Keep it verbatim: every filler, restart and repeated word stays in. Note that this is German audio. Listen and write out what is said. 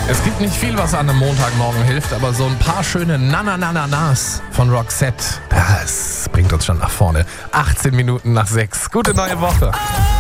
Es gibt nicht viel, was an einem Montagmorgen hilft, aber so ein paar schöne Na-Na-Na-Na-Nas von Roxette, das bringt uns schon nach vorne. achtzehn Minuten nach sechs. Gute neue Woche.